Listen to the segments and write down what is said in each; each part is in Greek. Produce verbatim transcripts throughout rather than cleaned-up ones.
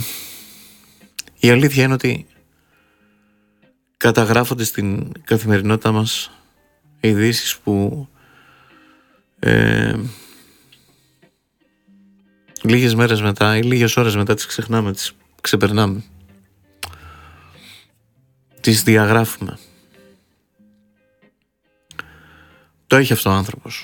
η αλήθεια είναι ότι καταγράφονται στην καθημερινότητα μας ειδήσεις που ε, λίγες μέρες μετά ή λίγες ώρες μετά τις ξεχνάμε, τις ξεπερνάμε, τις διαγράφουμε. Το έχει αυτό ο άνθρωπος.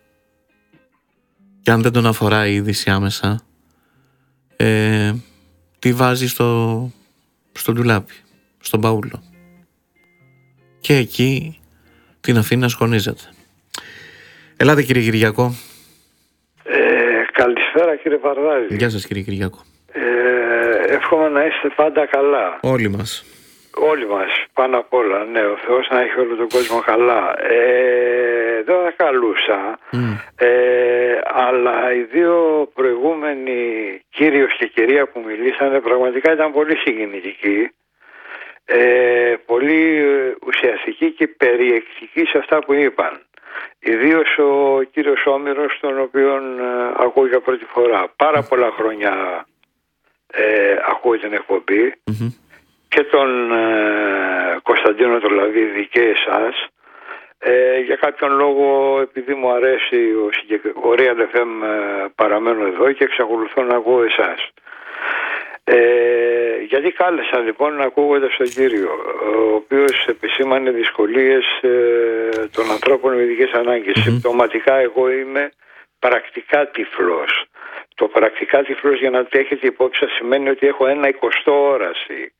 Και αν δεν τον αφορά η είδηση άμεσα, ε, τη βάζει στο, στο ντουλάπι, στον μπαούλο. Και εκεί την αφήνει να σκονίζεται. Ελάτε κύριε Κυριακό. Ε, καλησπέρα κύριε Παρδάζη. Γεια σας κύριε Κυριακό. Ε, εύχομαι να είστε πάντα καλά. Όλοι μας. Όλοι μας, πάνω απ' όλα, ναι, ο Θεός να έχει όλο τον κόσμο καλά. Ε, δεν θα καλούσα, mm. ε, αλλά οι δύο προηγούμενοι κύριος και κυρία που μιλήσανε πραγματικά ήταν πολύ συγκινητικοί, ε, πολύ ουσιαστικοί και περιεκτικοί σε αυτά που είπαν. Ιδίως ο κύριος Όμηρος, τον οποίον ε, ακούω για πρώτη φορά. Πάρα πολλά χρόνια ε, ακούω την εκπομπή. Mm-hmm. Και τον ε, Κωνσταντίνο Τρολαβίδη και εσάς. Ε, για κάποιον λόγο, επειδή μου αρέσει ο, ο Real εφ εμ, ε, παραμένω εδώ και εξακολουθώ να ακούω εσάς. Ε, γιατί κάλεσα λοιπόν ακούγοντας τον κύριο, ο οποίος επισήμανε δυσκολίες ε, των ανθρώπων με ειδικές ανάγκες. Mm-hmm. Συμπτωματικά εγώ είμαι πρακτικά τυφλός. Το πρακτικά τυφλός, για να το έχετε υπόψη, σημαίνει ότι έχω ένα εικοστό όραση.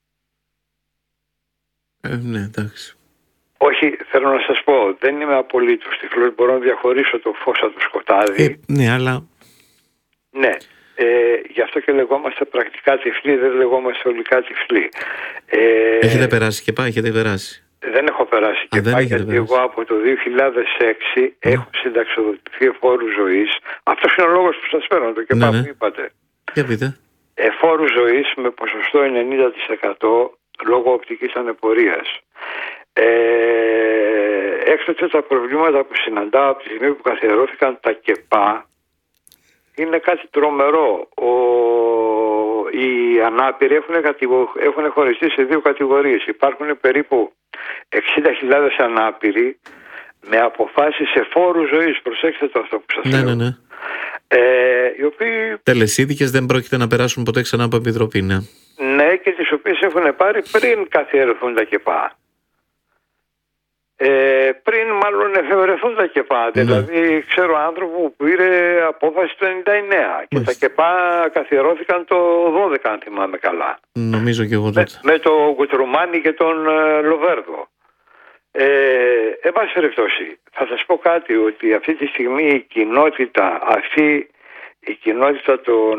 Ε, ναι, εντάξει. Όχι, θέλω να σας πω, δεν είμαι απολύτως τυφλός, μπορώ να διαχωρίσω το φως από το σκοτάδι. Ε, ναι, αλλά... Ναι, ε, γι' αυτό και λεγόμαστε πρακτικά τυφλοί, δεν λεγόμαστε ολικά τυφλοί. Ε, έχετε περάσει και πάει, έχετε περάσει. Δεν έχω περάσει και πάει, γιατί περάσει. Εγώ από το δύο χιλιάδες έξι mm. έχω συνταξιοδοτηθεί εφόρου ζωής. Αυτός είναι ο λόγος που σας φέρνω, το και ναι, ναι. που είπατε. Για πείτε. Εφόρου ζωής με ποσοστό ενενήντα τοις εκατό λόγω οπτικής ανεπορίας. Ε, έκτοτε τα προβλήματα που συναντάω από τη στιγμή που καθιερώθηκαν τα ΚΕΠΑ είναι κάτι τρομερό. Ο, οι ανάπηροι έχουν, κατηγο, έχουν χωριστεί σε δύο κατηγορίες. Υπάρχουν περίπου εξήντα χιλιάδες ανάπηροι με αποφάσεις εφόρου ζωής. Προσέξτε το αυτό που σας ναι, λέω. Ναι, ναι. Ε, οι οποίοι... Τελεσίδικες δεν πρόκειται να περάσουν ποτέ ξανά από επιτροπή, ναι. Ναι, και τις οποίες έχουν πάρει πριν καθιερωθούν τα ΚΕΠΑ. Ε, πριν μάλλον εφευρεθούν τα ΚΕΠΑ. Ναι. Δηλαδή ξέρω άνθρωπο που πήρε απόφαση το ενενήντα εννέα και τα ΚΕΠΑ καθιερώθηκαν το δώδεκα, αν θυμάμαι καλά. Νομίζω και εγώ τότε. Με, με το Γκουτρουμάνι και τον ε, Λοβέρδο. Ε, εν πάση περιπτώσει, θα σας πω κάτι, ότι αυτή τη στιγμή η κοινότητα αυτή, η κοινότητα των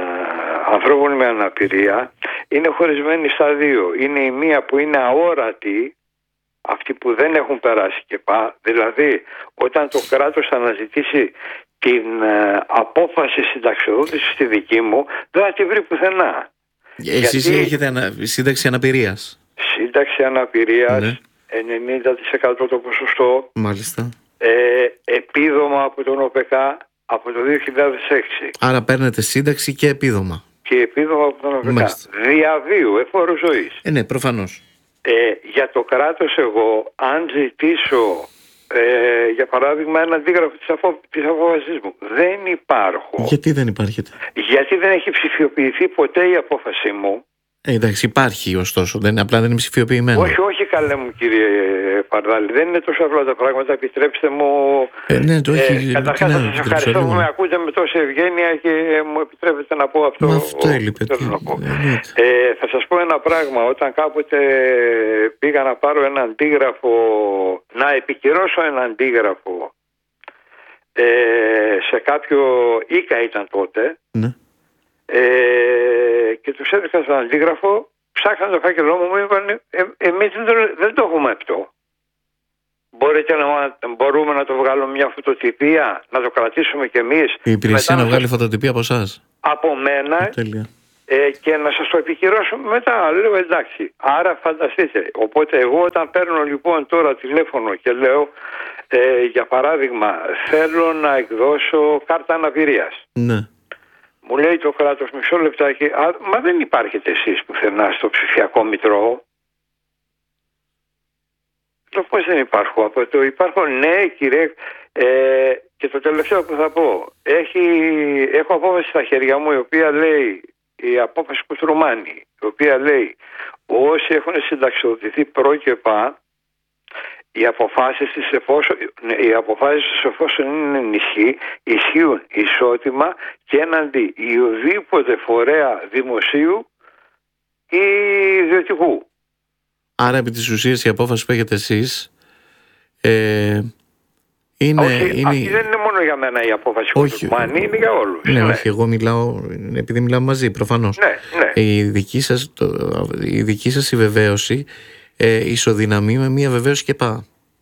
ε, ανθρώπων με αναπηρία είναι χωρισμένη στα δύο. Είναι η μία που είναι αόρατη, αυτοί που δεν έχουν περάσει ΚΕΠΑ, δηλαδή όταν το κράτος θα αναζητήσει την ε, απόφαση συνταξιοδότησης στη δική μου, δεν θα τη βρει πουθενά. Εσείς γιατί... έχετε ανα... σύνταξη αναπηρίας. Σύνταξη αναπηρίας, ναι. ενενήντα τοις εκατό το ποσοστό. Μάλιστα. Ε, επίδομα από τον ΟΠΕΚΑ από το δύο χιλιάδες έξι. Άρα παίρνετε σύνταξη και επίδομα. Και επίδομα από τον ΟΠΕΚΑ. Μάλιστα. Διαβίου, εφόρου ζωής. Ε, ναι, προφανώς. Ε, για το κράτος εγώ, αν ζητήσω, ε, για παράδειγμα, ένα αντίγραφο της, αφο, της απόφασης μου, δεν υπάρχω. Γιατί δεν υπάρχετε? Γιατί δεν έχει ψηφιοποιηθεί ποτέ η απόφασή μου. Ε, εντάξει, υπάρχει ωστόσο, δεν, απλά δεν είναι ψηφιοποιημένο. Όχι, όχι καλέ μου κύριε Παρδάλη, δεν είναι τόσο απλά τα πράγματα, επιτρέψτε μου. Ε, ναι, το έχει. Ε, καταρχάς θα σας ευχαριστώ που με ακούτε με τόση ευγένεια και μου επιτρέπετε να πω αυτό. Μα αυτό έλειπε. Να πω. Ε, θα σας πω ένα πράγμα, όταν κάποτε πήγα να πάρω ένα αντίγραφο, να επικυρώσω ένα αντίγραφο ε, σε κάποιο ΙΚΑ ήταν τότε, ναι. Ε, και τους έδειξα στον αντίγραφο, ψάχναν το φάκελό μου, μου είπαν ε, εμείς δεν το, δεν το έχουμε αυτό. Μπορείτε να, μπορούμε να το βγάλουμε μια φωτοτυπία, να το κρατήσουμε κι εμείς. Η υπηρεσία να βγάλει φωτοτυπία από εσάς. Από μένα ε, και να σας το επικυρώσουμε μετά. Λέω εντάξει, άρα φανταστείτε. Οπότε εγώ όταν παίρνω λοιπόν τώρα τηλέφωνο και λέω ε, για παράδειγμα θέλω να εκδώσω κάρτα αναπηρίας. Ναι. Μου λέει το κράτος, μισό λεπτάκι, α, μα δεν υπάρχετε εσείς πουθενά στο ψηφιακό μητρό. Το πώς δεν υπάρχω, από το υπάρχω, ναι κύριε, ε, και το τελευταίο που θα πω, έχει, έχω απόφαση στα χέρια μου η οποία λέει, η απόφαση Κουτρουμάνη, η οποία λέει όσοι έχουν συνταξιοδοτηθεί προ και πα, οι αποφάσεις της εφόσον, οι αποφάσεις της εφόσον είναι ενισχύ, ισχύουν ισότιμα και έναντι οποιοδήποτε φορέα δημοσίου ή ιδιωτικού. Άρα επί της ουσίας η απόφαση που έχετε εσείς ε, είναι, όχι, είναι... αυτή δεν είναι μόνο για μένα η απόφαση που είναι για όλους. Ναι, ναι, όχι, εγώ μιλάω επειδή μιλάμε μαζί προφανώς. Ναι, ναι. Η δική σας, το, η δική σας η βεβαίωση ε, ισοδυναμεί με μία βεβαίωση και πά.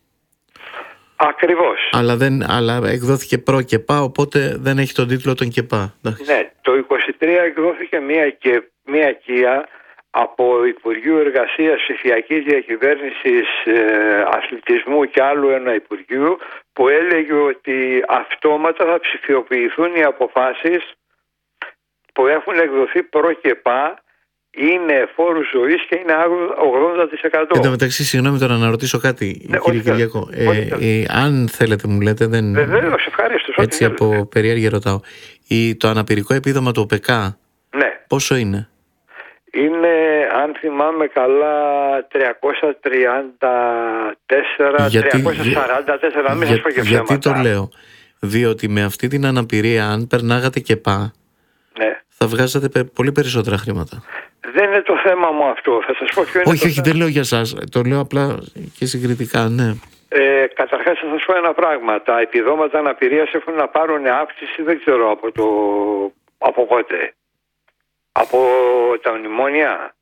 Ακριβώς. Αλλά, δεν, αλλά εκδόθηκε προ και πά, οπότε δεν έχει τον τίτλο των και πά. Ναι, το είκοσι τρία εκδόθηκε μία, και, μία κία από Υπουργείο Εργασίας, Ψηφιακής Διακυβέρνησης, ε, Αθλητισμού και άλλου ένα Υπουργείο, που έλεγε ότι αυτόματα θα ψηφιοποιηθούν οι αποφάσεις που έχουν εκδοθεί προ και πά, είναι φόρου ζωής και είναι ογδόντα τοις εκατό. Εν τω μεταξύ, συγγνώμη τώρα να ρωτήσω κάτι, ναι, κύριε Κυριακό. Ε, ε, αν θέλετε, μου λέτε, δεν. Βεβαίως, ευχαριστώ. Έτσι από περιέργεια ρωτάω. Η, το αναπηρικό επίδομα του ΟΠΕΚΑ, ναι, πόσο είναι? Είναι, αν θυμάμαι καλά, τριακόσια τριάντα τέσσερα, γιατί, τριακόσια σαράντα τέσσερα, μην σας πω και ψέματα. Γιατί το λέω? Διότι με αυτή την αναπηρία, αν περνάγατε και πά, ναι, θα βγάζατε πολύ περισσότερα χρήματα. Δεν είναι το θέμα μου αυτό. Θα σας πω ποιο είναι. Όχι, το όχι, θέμα. Δεν λέω για σας. Το λέω απλά και συγκριτικά, ναι. Ε, καταρχάς θα σας πω ένα πράγμα. Τα επιδόματα αναπηρίας έχουν να πάρουν αύξηση, δεν ξέρω από το... από πότε. Από τα μνημόνια.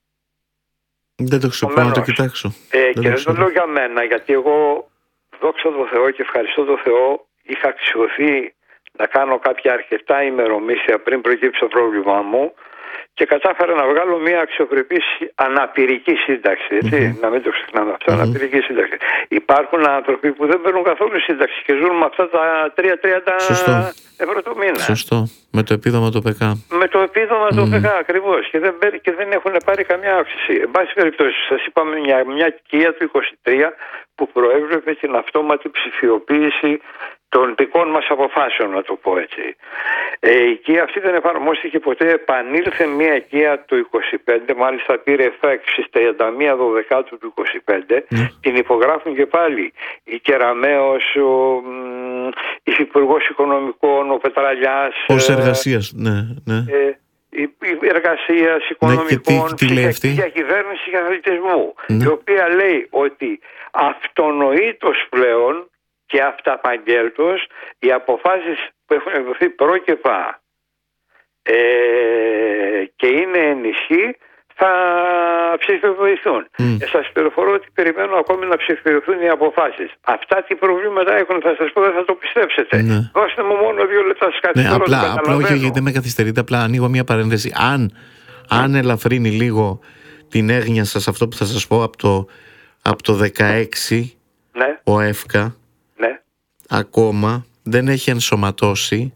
Δεν το ξέρω, πάω να το κοιτάξω. Ε, δεν και το δεν το λέω για μένα, γιατί εγώ, δόξα τω Θεώ και ευχαριστώ τον Θεό, είχα αξιωθεί να κάνω κάποια αρκετά ημερομίσια πριν προκύψει το πρόβλημά μου και κατάφερα να βγάλω μια αξιοπρεπή αναπηρική σύνταξη. Έτσι, mm-hmm. να μην το ξεχνάμε αυτό, mm-hmm. αναπηρική σύνταξη. Υπάρχουν άνθρωποι που δεν παίρνουν καθόλου σύνταξη και ζουν με αυτά τα τρία τριάντα ευρώ το μήνα. Σωστό. Με το επίδομα του ΟΠΕΚΑ. Με το επίδομα mm. του ΟΠΕΚΑ ακριβώς. Και δεν, και δεν έχουν πάρει καμιά αύξηση. Εν πάση περιπτώσει, σας είπαμε μια, μια κία του είκοσι τρία που προέβλεπε την αυτόματη ψηφιοποίηση των δικών μας αποφάσεων, να το πω έτσι. Ε, η κία αυτή δεν εφαρμόστηκε ποτέ, επανήλθε μια κία το είκοσι πέντε, μάλιστα πήρε εφέξ στις τριάντα μία Δωδεκάτου του είκοσι πέντε, mm. την υπογράφουν και πάλι η Κεραμέως, ο Υφυπουργός Οικονομικών, ο Πετραλιάς. Ως εργασίας, ναι, ναι. Ε, η εργασίας, οικονομικών, ναι, ψηφιακή διακυβέρνηση και αθλητισμού, ναι. η οποία λέει ότι αυτονοήτως πλέον και αυταπαγγέλτος οι αποφάσεις που έχουν εκδοθεί προ και πα ε, και είναι ενισχύ θα ψηφιοποιηθούν. Mm. Ε, σας πληροφορώ ότι περιμένω ακόμη να ψηφιοποιηθούν οι αποφάσεις. Αυτά τι προβλήματα έχουν, θα σας πω, δεν θα το πιστέψετε. Ναι. Δώστε μου μόνο δύο λεπτά σας καθυστερώ. Ναι, απλά, απλά όχι γιατί με καθυστερείτε, απλά ανοίγω μια παρένθεση. Αν, αν ελαφρύνει λίγο την έγνοια σας αυτό που θα σας πω από το, από το δεκαέξι, ναι. ο ΕΦΚΑ ναι. ακόμα δεν έχει ενσωματώσει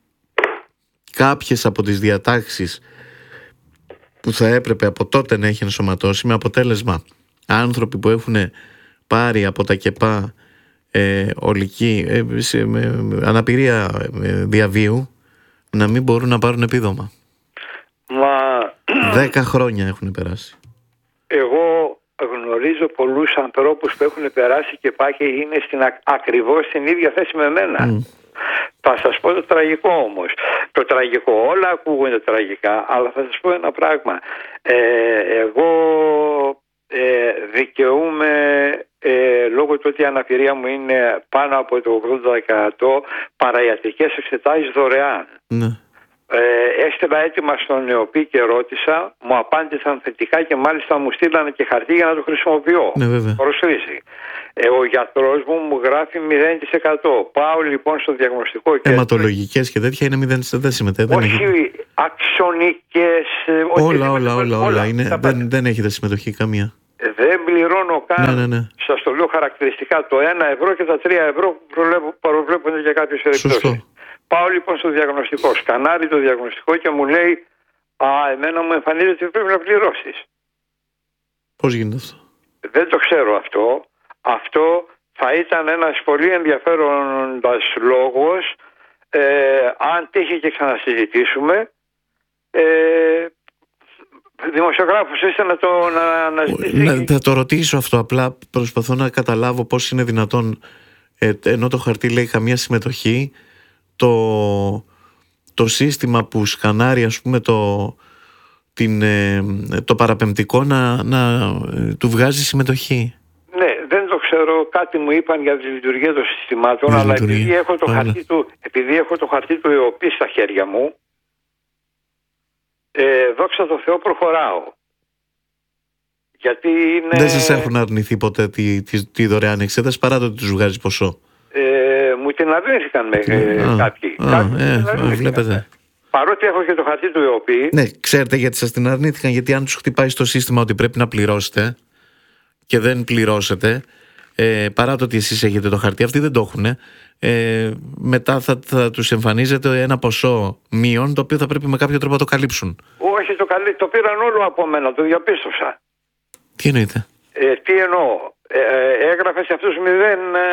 κάποιες από τις διατάξεις που θα έπρεπε από τότε να έχει ενσωματώσει, με αποτέλεσμα άνθρωποι που έχουν πάρει από τα ΚΕΠΑ ε, ολική, ε, σε, με, με, αναπηρία ε, διαβίου να μην μπορούν να πάρουν επίδομα. Μα... Δέκα χρόνια έχουν περάσει. Εγώ γνωρίζω πολλούς ανθρώπους που έχουν περάσει και πάει και είναι στην, ακριβώς στην ίδια θέση με μένα. Mm. Θα σας πω το τραγικό όμως. Το τραγικό, όλα ακούγονται τραγικά, αλλά θα σας πω ένα πράγμα. Ε, εγώ ε, δικαιούμαι, ε, λόγω του ότι η αναπηρία μου είναι πάνω από το ογδόντα τοις εκατό, παραϊατρικές εξετάσεις δωρεάν. Mm. Ε, έστειλα έτοιμα στον ΝΕΟΠΗ και ρώτησα, μου απάντησαν θετικά και μάλιστα μου στείλανε και χαρτί για να το χρησιμοποιώ. Ναι, βέβαια. Προσφύση. Ε, ο γιατρός μου μου γράφει μηδέν τοις εκατό. Πάω λοιπόν στο διαγνωστικό κέντρο. Αιματολογικές και τέτοια είναι μηδέν τοις εκατό. Δεν συμμετέχει. Όχι, έχει... αξονικές. Όλα, όλα, όλα, όλα. Είναι, δεν, δεν έχετε συμμετοχή καμία. Δεν πληρώνω καν. Ναι, ναι, ναι. Σας το λέω χαρακτηριστικά. Το ένα ευρώ και τα τρία ευρώ που προβλέπονται για κάποιες περιπτώσεις. Πάω λοιπόν στο διαγνωστικό, σκανάρει το διαγνωστικό και μου λέει «Α, εμένα μου εμφανίζεται ότι πρέπει να πληρώσεις». Πώς γίνεται αυτό? Δεν το ξέρω αυτό. Αυτό θα ήταν ένας πολύ ενδιαφέροντας λόγος, ε, αν τύχει και ξανασυζητήσουμε. Ε, δημοσιογράφος είστε να το να, να ζητήσει. Να, θα το ρωτήσω αυτό, απλά προσπαθώ να καταλάβω πώς είναι δυνατόν, ε, ενώ το χαρτί λέει καμία συμμετοχή, το, το σύστημα που σκανάρει, ας πούμε, το, την, ε, το παραπεμπτικό να, να ε, του βγάζει συμμετοχή. Ναι, δεν το ξέρω, κάτι μου είπαν για τη λειτουργία των συστημάτων, αλλά επειδή έχω, το χαρτί του, επειδή έχω το χαρτί του ΕΟΠΗ στα χέρια μου, ε, δόξα τω Θεώ προχωράω. Γιατί είναι... Δεν σας έχουν αρνηθεί ποτέ τη, τη, τη δωρεάν εξέταση, παρά το ότι τους βγάζει ποσό? Ε, μου την αρνήθηκαν με ε, α, κάποιοι. Α, κάποιοι ε, ε, βλέπετε. Παρότι έχω και το χαρτί του ΕΟΠΗ. Ναι, ξέρετε γιατί σας την αρνήθηκαν? Γιατί αν τους χτυπάει στο σύστημα ότι πρέπει να πληρώσετε και δεν πληρώσετε, ε, παρά το ότι εσείς έχετε το χαρτί, αυτοί δεν το έχουν, ε, μετά θα, θα τους εμφανίζεται ένα ποσό μείον, το οποίο θα πρέπει με κάποιο τρόπο να το καλύψουν. Όχι, το, καλύ... το πήραν όλο από μένα, το διαπίστωσα. Τι εννοείτε? Ε, τι εννοώ? Ε, ε, έγραφε σε αυτούς μηδέν ε,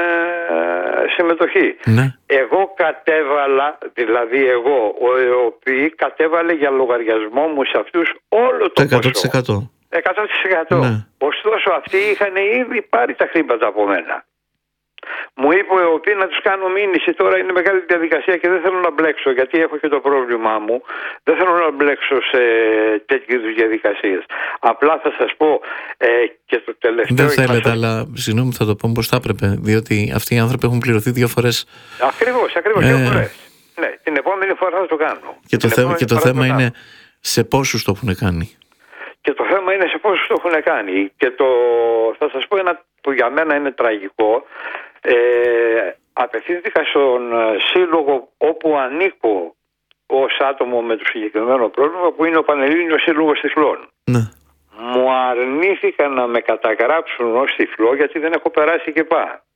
συμμετοχή. Ναι. Εγώ κατέβαλα, δηλαδή εγώ, ο ΕΟΠΗ κατέβαλε για λογαριασμό μου σε αυτούς όλο το εκατό τοις εκατό. ποσό. εκατό τοις εκατό. Ναι. Ωστόσο αυτοί είχαν ήδη πάρει τα χρήματα από μένα. Μου είπε ο ΕΟΠΗ να τους κάνω μήνυση, τώρα είναι μεγάλη διαδικασία και δεν θέλω να μπλέξω, γιατί έχω και το πρόβλημά μου. Δεν θέλω να μπλέξω σε τέτοιου είδους διαδικασίες. Απλά θα σας πω ε, και το τελευταίο... Δεν θέλετε, είμαστε... αλλά συγγνώμη, θα το πω πως θα έπρεπε, διότι αυτοί οι άνθρωποι έχουν πληρωθεί δύο φορές. Ακριβώς, ακριβώς, ε... δύο φορές. Ναι, την επόμενη φορά θα το κάνω. Και το, θέμα, και το θέμα είναι σε πόσους το έχουν κάνει. Και το θέμα είναι σε πόσους το έχουν κάνει. Και το, θα σας πω ένα που για μένα είναι τραγικό. Ε, απευθύνθηκα στον σύλλογο όπου ανήκω ως άτομο με το συγκεκριμένο πρόβλημα, που είναι ο Πανελλήνιος Σύλλογος Τυφλών. Ναι. Μου αρνήθηκαν να με καταγράψουν ως τυφλό, γιατί δεν έχω περάσει και πά.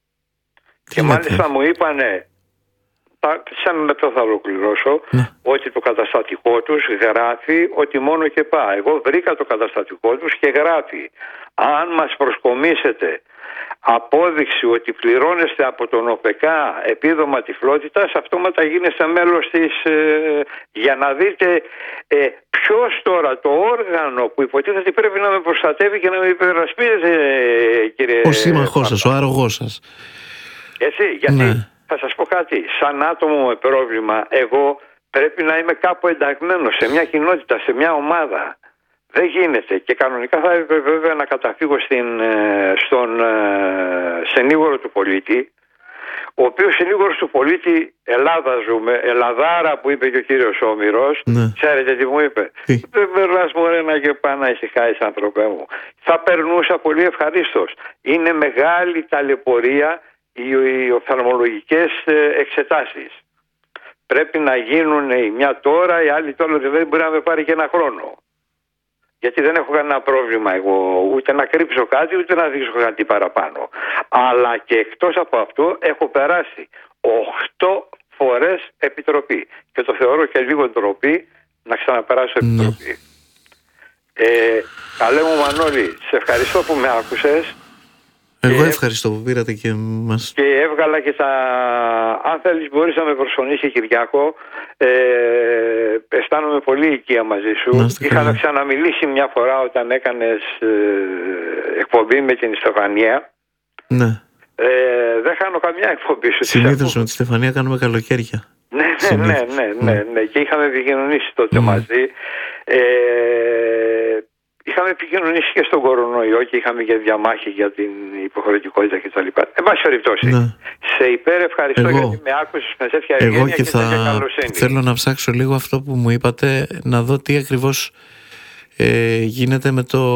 Και μάλιστα μου είπανε, σε ένα λεπτό θα ολοκληρώσω, ναι, ότι το καταστατικό τους γράφει ότι μόνο και πά. Εγώ βρήκα το καταστατικό τους και γράφει, αν μας προσκομίσετε απόδειξη ότι πληρώνεστε από τον ΟΠΕΚΑ επίδομα τυφλότητας, αυτόματα γίνεστε μέλος της, ε, για να δείτε ε, ποιος τώρα το όργανο που υποτίθεται πρέπει να με προστατεύει και να με υπερασπίζεται, ε, κύριε... Ο σύμμαχός σας, ο άρρωγός σας. Έτσι, γιατί... Ναι. Θα σας πω κάτι, σαν άτομο με πρόβλημα, εγώ πρέπει να είμαι κάπου ενταγμένος σε μια κοινότητα, σε μια ομάδα. Δεν γίνεται. Και κανονικά θα έπρεπε βέβαια να καταφύγω στην, στον συνήγορο του πολίτη, ο οποίος συνήγορος του πολίτη, Ελλάδα ζούμε, Ελλαδάρα που είπε και ο κύριος Όμηρος, ναι. Ξέρετε τι μου είπε? Τι? Δεν περνάς μωρέ να και πά να ησυχάσεις, άνθρωπέ μου. Θα περνούσα πολύ ευχαρίστως. Είναι μεγάλη ταλαιπωρία οι οφθαλμολογικές εξετάσεις. Πρέπει να γίνουν η μια τώρα, η άλλη τώρα, δεν μπορεί να με πάρει και ένα χρόνο. Γιατί δεν έχω κανένα πρόβλημα εγώ ούτε να κρύψω κάτι, ούτε να δείξω κάτι παραπάνω. Αλλά και εκτός από αυτό έχω περάσει οχτώ φορές επιτροπή. Και το θεωρώ και λίγο ντροπή να ξαναπεράσω επιτροπή. Mm. Ε, καλέ μου Μανώλη, σε ευχαριστώ που με άκουσες. Εγώ ευχαριστώ που πήρατε και μας... Και έβγαλα και τα... Αν θέλεις μπορείς να με προσφωνήσει, Κυριάκο. Ε, αισθάνομαι πολύ οικία μαζί σου. Είχαμε ξαναμιλήσει μια φορά όταν έκανες ε, εκπομπή με την Στεφανία. Ναι. Ε, δεν χάνω καμιά εκπομπή σου. Συνήθως με τη Στεφανία κάνουμε καλοκαίρια. Ναι, ναι, ναι, ναι, ναι, ναι. Και είχαμε επικοινωνήσει τότε mm. μαζί. Ε, Είχαμε επικοινωνήσει και στον κορονοϊό και είχαμε και διαμάχη για την υποχρεωτικότητα κτλ. Εν πάση περιπτώσει, ναι. Σε υπέρ ευχαριστώ εγώ, γιατί με άκουσες με τέτοια ευγένεια και, και θα καλοσύνη. Θέλω να ψάξω λίγο αυτό που μου είπατε, να δω τι ακριβώς ε, γίνεται με το...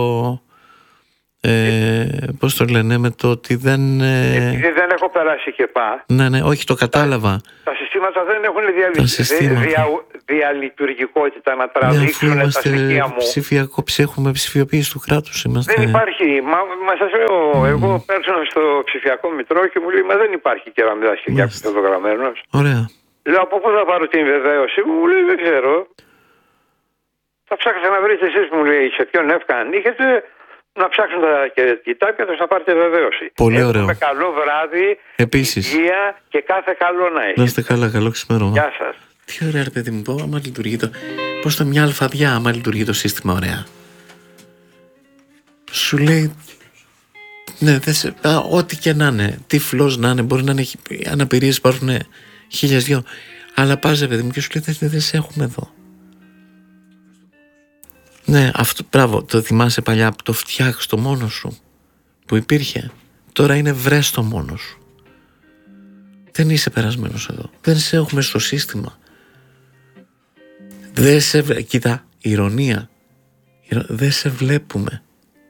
Ε, πώς το λένε, με το ότι δεν... Ε... Επειδή δεν έχω περάσει και πά. Ναι, ναι, όχι, το κατάλαβα. Τα συστήματα δεν έχουν διαλυθεί. Δια, διαλειτουργικότητα να τραβήξουν ναι, τα στοιχεία μου. Ψηφιακό, έχουμε ψηφιοποίηση του κράτους. Είμαστε... Δεν υπάρχει. Μα, μα σας λέω, mm. εγώ πέρσω στο ψηφιακό μητρό και μου λέει, μα δεν υπάρχει κεραμιδάς και διάκριτο γραμμένος. Ωραία. Λέω από πού θα πάρω την βεβαίωση μου, μου λέει δεν ξέρω. Θα ψάξετε να βρείτε εσείς, μου λέει, σε ποιον εύκα ανήκετε, να ψάξουν τα κοιτάπια τους να πάρετε βεβαίωση. Πολύ ωραίο. Έχουμε καλό βράδυ, επίσης, υγεία και κάθε καλό να έχει. Να είστε καλά, καλό ξημέρωμα. Γεια σας. Τι ωραία ρε παιδί μου, πω, άμα λειτουργεί το... Πώς το μια αλφαδιά, άμα λειτουργεί το σύστημα ωραία. Σου λέει... Ναι, δεν σε... Α, ό,τι και να είναι, τυφλός να είναι, μπορεί να είναι αναπηρίες, υπάρχουν χίλιες δυο. Αλλά πας ρε παιδί μου και σου λέει δεν, δεν σε έχουμε εδώ. Ναι, αυτό, μπράβο, το θυμάσαι παλιά, το φτιάξ το μόνο σου που υπήρχε. Τώρα είναι βρες το μόνο σου. Δεν είσαι περασμένος εδώ. Δεν σε έχουμε στο σύστημα. Δεν σε βλέ... Κοίτα, ηρωνία. Ηρω... Δεν σε βλέπουμε.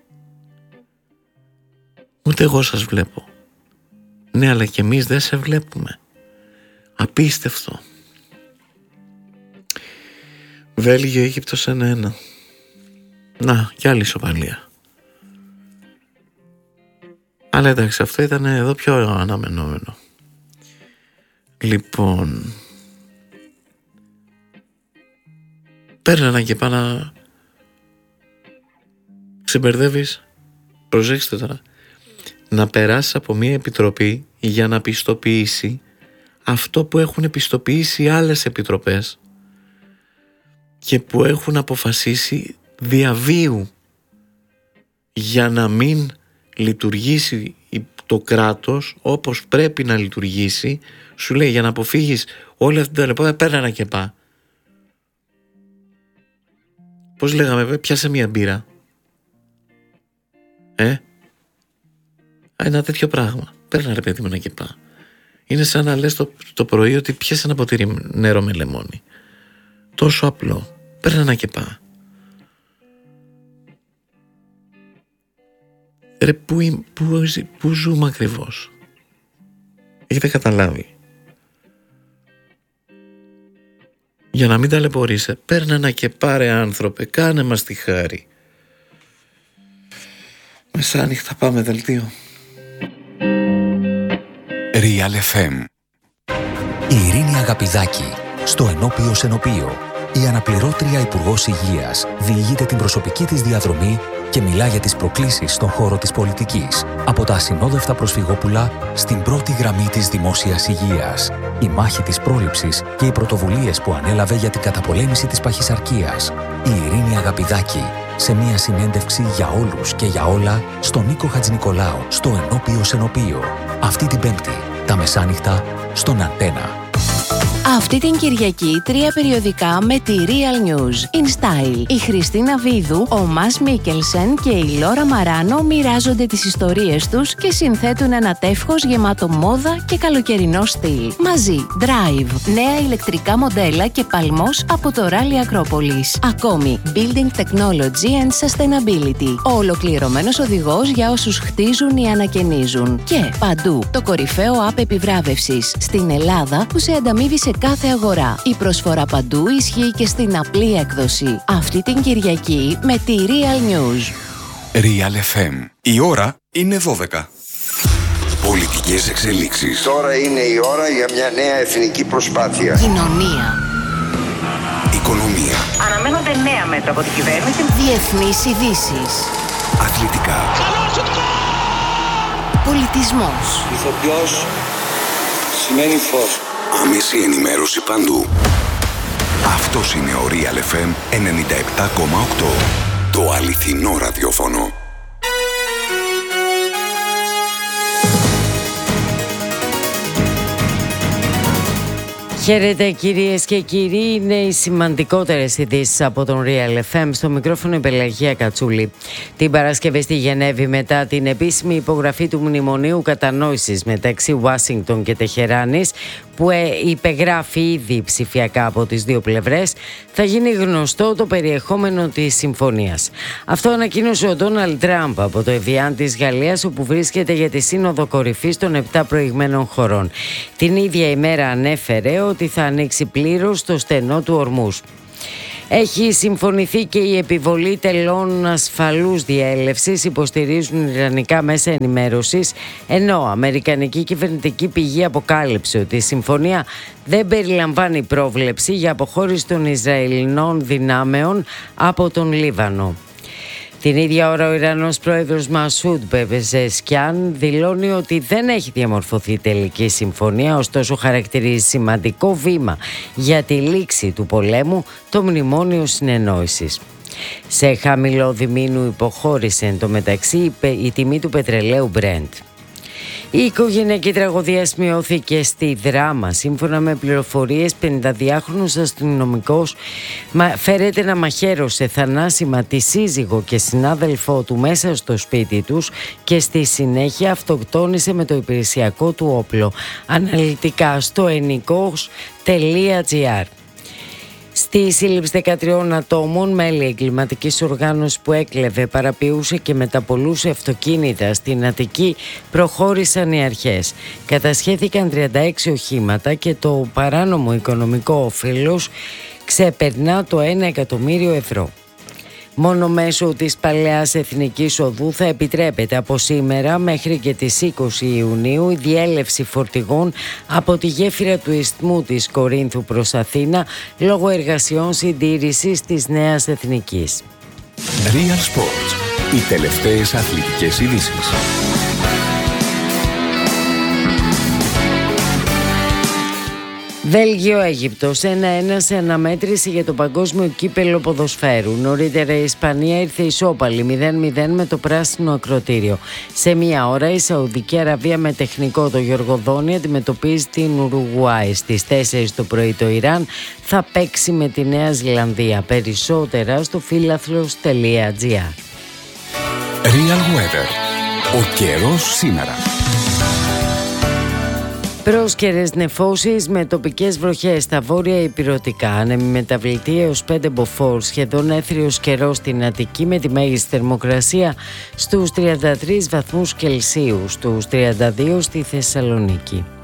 Ούτε εγώ σας βλέπω. Ναι, αλλά και εμείς δεν σε βλέπουμε. Απίστευτο. Βέλγιο, Αίγυπτος ένα ένα. Να, κι άλλη ισοπαλία. Αλλά εντάξει, αυτό ήταν εδώ πιο αναμενόμενο. Λοιπόν, παίρνανε και πάνω. Ξεμπερδεύεις. Προσέξτε τώρα. Να περάσεις από μια επιτροπή για να πιστοποιήσει αυτό που έχουν πιστοποιήσει άλλες επιτροπές και που έχουν αποφασίσει διαβίου για να μην λειτουργήσει το κράτος όπως πρέπει να λειτουργήσει. Σου λέει για να αποφύγεις όλη αυτή την ταλαιπωρία, παίρνε ένα και πά. Πώς λέγαμε, πιάσε μια μπύρα. Ε Ένα τέτοιο πράγμα. Παίρνε ρε παιδί μου ένα και πά. Είναι σαν να λες το, το πρωί ότι πιάσε ένα ποτήρι νερό με λεμόνι. Τόσο απλό. Παίρνε ένα και πά. Ρε πού, πού, πού ζούμε ακριβώς? Έχετε καταλάβει? Για να μην ταλαιπωρείσαι, παίρνε ένα και πάρε άνθρωπε, κάνε μας τη χάρη. Μεσάνυχτα πάμε δελτίο. Real εφ εμ. Η Ειρήνη Αγαπηδάκη στο Ενώπιο Σενοπείο. Η αναπληρώτρια Υπουργός Υγείας διηγείται την προσωπική της διαδρομή και μιλά για τις προκλήσεις στον χώρο της πολιτικής. Από τα ασυνόδευτα προσφυγόπουλα στην πρώτη γραμμή της δημόσιας υγείας. Η μάχη της πρόληψης και οι πρωτοβουλίες που ανέλαβε για την καταπολέμηση της παχυσαρκίας. Η Ειρήνη Αγαπηδάκη σε μια συνέντευξη για όλους και για όλα στον Νίκο Χατζηνικολάου στο Ενώπιο Σενοπείο. Αυτή την Πέμπτη, τα μεσάνυχτα, στον Αντένα. Αυτή την Κυριακή τρία περιοδικά με τη Real News in Style. Η Χριστίνα Βίδου, ο Μας Μίκελσεν και η Λόρα Μαράνο μοιράζονται τις ιστορίες τους και συνθέτουν ένα τεύχος γεμάτο μόδα και καλοκαιρινό στυλ. Μαζί, Drive, νέα ηλεκτρικά μοντέλα και παλμός από το Rally Acropolis. Ακόμη, Building Technology and Sustainability. Ο ολοκληρωμένος οδηγός για όσους χτίζουν ή ανακαινίζουν. Και παντού, το κορυφαίο app επιβράβευσης στην Ελλάδα που σε ανταμείβει σε κάθε αγορά. Η προσφορά παντού ισχύει και στην απλή έκδοση. Αυτή την Κυριακή με τη Real News. Real εφ εμ. Η ώρα είναι δώδεκα. Πολιτικές εξελίξεις. Τώρα είναι η ώρα για μια νέα εθνική προσπάθεια. Κοινωνία. Οικονομία. Αναμένονται νέα μέτρα από την κυβέρνηση. Διεθνείς ειδήσεις. Αθλητικά. Πολιτισμός. Ηθοποιός σημαίνει φως. Άμεση ενημέρωση παντού. Αυτός είναι ο Real εφ εμ ενενήντα επτά κόμμα οκτώ. Το αληθινό ραδιόφωνο. Χαίρετε κυρίες και κύριοι, είναι οι σημαντικότερες ειδήσεις από τον Real εφ εμ. Στο μικρόφωνο η Πελαγία Κατσούλη. Την Παρασκευή στη Γενέβη, μετά την επίσημη υπογραφή του Μνημονίου Κατανόησης μεταξύ Ουάσιγκτον και Τεχεράνης, που υπεγράφει ήδη ψηφιακά από τις δύο πλευρές, θα γίνει γνωστό το περιεχόμενο της συμφωνίας. Αυτό ανακοίνωσε ο Ντόναλντ Τραμπ από το Εβιάν της Γαλλίας, όπου βρίσκεται για τη Σύνοδο Κορυφής των επτά προηγμένων χωρών. Την ίδια ημέρα ανέφερε ότι θα ανοίξει πλήρως το στενό του Ορμούς. Έχει συμφωνηθεί και η επιβολή τελών ασφαλούς διέλευσης, υποστηρίζουν ιρανικά μέσα ενημέρωσης, ενώ αμερικανική κυβερνητική πηγή αποκάλυψε ότι η συμφωνία δεν περιλαμβάνει πρόβλεψη για αποχώρηση των Ισραηλινών δυνάμεων από τον Λίβανο. Την ίδια ώρα ο Ιρανός πρόεδρος Μασούντ Πεζεσκιάν δηλώνει ότι δεν έχει διαμορφωθεί τελική συμφωνία, ωστόσο χαρακτηρίζει σημαντικό βήμα για τη λήξη του πολέμου το μνημόνιο συνεννόησης. Σε χαμηλό διμήνου υποχώρησε εν τω μεταξύ η τιμή του πετρελαίου Brent. Η οικογενειακή τραγωδία σημειώθηκε στη Δράμα. Σύμφωνα με πληροφορίες, πενηνταδυάχρονος αστυνομικός φέρεται να μαχαίρωσε θανάσιμα τη σύζυγο και συνάδελφό του μέσα στο σπίτι τους και στη συνέχεια αυτοκτόνησε με το υπηρεσιακό του όπλο. Αναλυτικά στο ενικός τελεία τζι άρ. Στη σύλληψη δεκατριών ατόμων, μέλη εγκληματικής οργάνωσης που έκλεβε, παραποιούσε και μεταπολούσε αυτοκίνητα στην Αττική, προχώρησαν οι αρχές. Κατασχέθηκαν τριάντα έξι οχήματα και το παράνομο οικονομικό όφελος ξεπερνά το ένα εκατομμύριο ευρώ. Μόνο μέσω της Παλαιάς Εθνικής Οδού θα επιτρέπεται από σήμερα μέχρι και τις είκοσι Ιουνίου η διέλευση φορτηγών από τη γέφυρα του Ισθμού της Κορίνθου προς Αθήνα λόγω εργασιών συντήρησης της Νέας Εθνικής. Real Sports. Οι τελευταίες αθλητικές ειδήσεις. Βέλγιο-Αίγυπτος ένα ένα σε αναμέτρηση για το παγκόσμιο κύπελλο ποδοσφαίρου. Νωρίτερα η Ισπανία ήρθε ισόπαλη μηδέν μηδέν με το πράσινο ακροτήριο. Σε μία ώρα η Σαουδική Αραβία με τεχνικό το Γιοργοδόνη αντιμετωπίζει την Ουρουγουάη. Στις τέσσερις το πρωί το Ιράν θα παίξει με τη Νέα Ζηλανδία. Περισσότερα στο φίλαθλος τελεία τζι άρ. Real Weather. Ο καιρός σήμερα. Πρόσκαιρες νεφώσεις με τοπικές βροχές στα βόρεια ηπειρωτικά. Άνεμη μεταβλητή έως πέντε μποφόρ, σχεδόν έθριος καιρός στην Αττική με τη μέγιστη θερμοκρασία στους τριάντα τρεις βαθμούς Κελσίου, στους τριάντα δύο στη Θεσσαλονίκη.